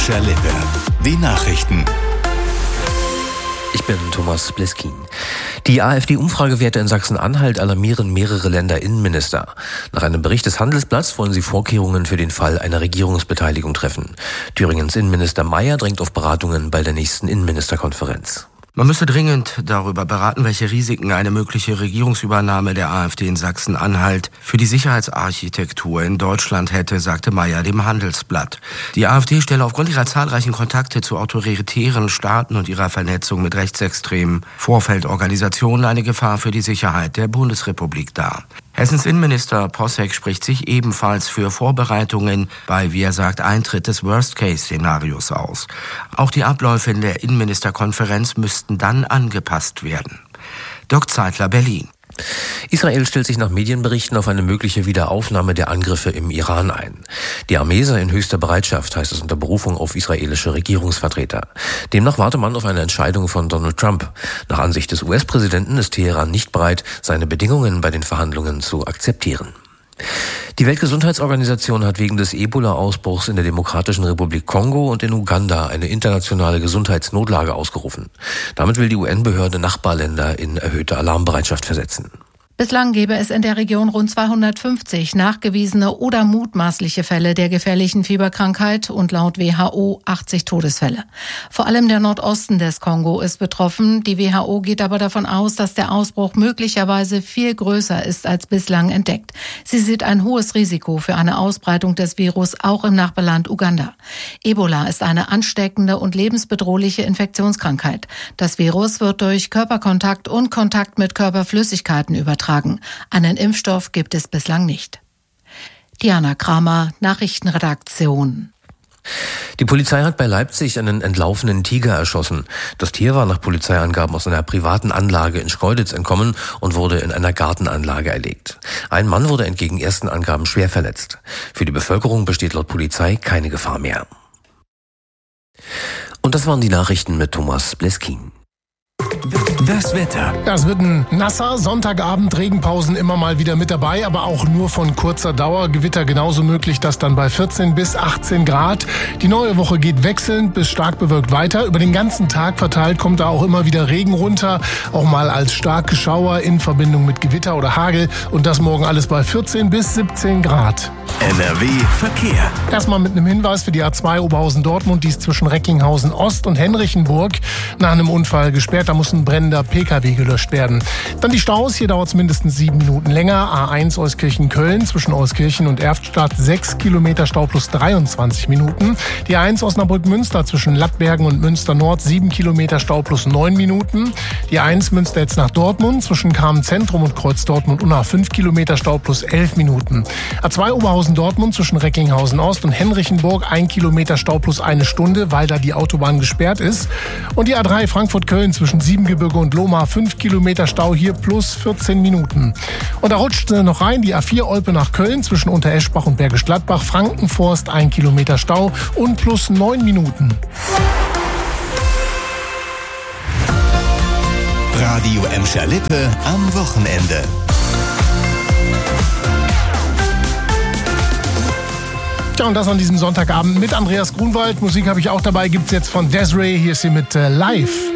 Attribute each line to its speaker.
Speaker 1: Emscher Lippe. Die Nachrichten.
Speaker 2: Ich bin Thomas Bliskin. Die AfD-Umfragewerte in Sachsen-Anhalt alarmieren mehrere Länderinnenminister. Nach einem Bericht des Handelsblatts wollen sie Vorkehrungen für den Fall einer Regierungsbeteiligung treffen. Thüringens Innenminister Mayer drängt auf Beratungen bei der nächsten Innenministerkonferenz.
Speaker 3: Man müsse dringend darüber beraten, welche Risiken eine mögliche Regierungsübernahme der AfD in Sachsen-Anhalt für die Sicherheitsarchitektur in Deutschland hätte, sagte Mayer dem Handelsblatt. Die AfD stelle aufgrund ihrer zahlreichen Kontakte zu autoritären Staaten und ihrer Vernetzung mit rechtsextremen Vorfeldorganisationen eine Gefahr für die Sicherheit der Bundesrepublik dar. Hessens Innenminister Posseck spricht sich ebenfalls für Vorbereitungen bei, wie er sagt, Eintritt des Worst-Case-Szenarios aus. Auch die Abläufe in der Innenministerkonferenz müssten dann angepasst werden. Dirk Zeitler, Berlin.
Speaker 2: Israel stellt sich nach Medienberichten auf eine mögliche Wiederaufnahme der Angriffe im Iran ein. Die Armee sei in höchster Bereitschaft, heißt es unter Berufung auf israelische Regierungsvertreter. Demnach warte man auf eine Entscheidung von Donald Trump. Nach Ansicht des US-Präsidenten ist Teheran nicht bereit, seine Bedingungen bei den Verhandlungen zu akzeptieren. Die Weltgesundheitsorganisation hat wegen des Ebola-Ausbruchs in der Demokratischen Republik Kongo und in Uganda eine internationale Gesundheitsnotlage ausgerufen. Damit will die UN-Behörde Nachbarländer in erhöhte Alarmbereitschaft versetzen.
Speaker 4: Bislang gäbe es in der Region rund 250 nachgewiesene oder mutmaßliche Fälle der gefährlichen Fieberkrankheit und laut WHO 80 Todesfälle. Vor allem der Nordosten des Kongo ist betroffen. Die WHO geht aber davon aus, dass der Ausbruch möglicherweise viel größer ist als bislang entdeckt. Sie sieht ein hohes Risiko für eine Ausbreitung des Virus auch im Nachbarland Uganda. Ebola ist eine ansteckende und lebensbedrohliche Infektionskrankheit. Das Virus wird durch Körperkontakt und Kontakt mit Körperflüssigkeiten übertragen. Einen Impfstoff gibt es bislang nicht. Diana Kramer, Nachrichtenredaktion.
Speaker 2: Die Polizei hat bei Leipzig einen entlaufenen Tiger erschossen. Das Tier war nach Polizeiangaben aus einer privaten Anlage in Schkeuditz entkommen und wurde in einer Gartenanlage erlegt. Ein Mann wurde entgegen ersten Angaben schwer verletzt. Für die Bevölkerung besteht laut Polizei keine Gefahr mehr. Und das waren die Nachrichten mit Thomas Bliskin.
Speaker 1: Das Wetter.
Speaker 5: Das wird ein nasser Sonntagabend, Regenpausen immer mal wieder mit dabei, aber auch nur von kurzer Dauer. Gewitter genauso möglich, das dann bei 14 bis 18 Grad. Die neue Woche geht wechselnd bis stark bewölkt weiter. Über den ganzen Tag verteilt kommt da auch immer wieder Regen runter, auch mal als starke Schauer in Verbindung mit Gewitter oder Hagel. Und das morgen alles bei 14 bis 17 Grad.
Speaker 1: NRW Verkehr.
Speaker 5: Erstmal mit einem Hinweis für die A2 Oberhausen-Dortmund, die ist zwischen Recklinghausen Ost und Henrichenburg nach einem Unfall gesperrt. Da muss ein brennender PKW gelöscht werden. Dann die Staus, hier dauert es mindestens 7 Minuten länger. A1 Euskirchen-Köln zwischen Euskirchen und Erftstadt 6 Kilometer Stau plus 23 Minuten. Die A1 Osnabrück-Münster zwischen Lattbergen und Münster-Nord 7 Kilometer Stau plus 9 Minuten. Die A1 Münster jetzt nach Dortmund zwischen Kamen-Zentrum und Kreuz Dortmund-Unna 5 Kilometer Stau plus 11 Minuten. A2 Oberhausen-Dortmund zwischen Recklinghausen Ost und Henrichenburg 1 Kilometer Stau plus 1 Stunde, weil da die Autobahn gesperrt ist. Und die A3 Frankfurt-Köln zwischen Siebengebirge und Lohmar 5 Kilometer Stau hier plus 14 Minuten. Und da rutscht noch rein die A4 Olpe nach Köln zwischen Untereschbach und Bergisch Gladbach, Frankenforst 1 Kilometer Stau und plus 9 Minuten.
Speaker 1: Radio Emscher Lippe am Wochenende.
Speaker 5: Tja, und das an diesem Sonntagabend mit Andreas Grunwald. Musik habe ich auch dabei, gibt's jetzt von Desiree. Hier ist sie mit Live.